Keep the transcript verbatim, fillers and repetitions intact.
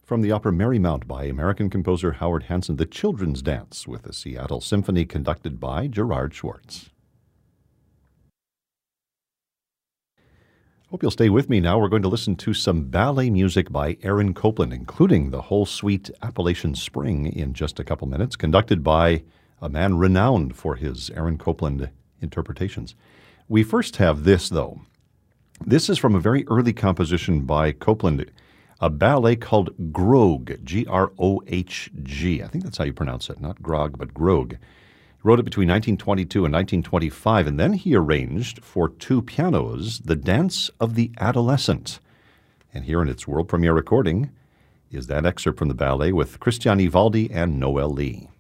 From the opera Marymount by American composer Howard Hanson, the Children's Dance with the Seattle Symphony conducted by Gerard Schwartz. Hope you'll stay with me now. We're going to listen to some ballet music by Aaron Copland, including the whole suite Appalachian Spring in just a couple minutes, conducted by a man renowned for his Aaron Copland interpretations. We first have this, though. This is from a very early composition by Copland, a ballet called Grogue, G R O H G. I think that's how you pronounce it, not grog, but Grogue. He wrote it between nineteen twenty-two and nineteen twenty-five, and then he arranged for two pianos the Dance of the Adolescent. And here in its world premiere recording is that excerpt from the ballet with Christian Ivaldi and Noel Lee.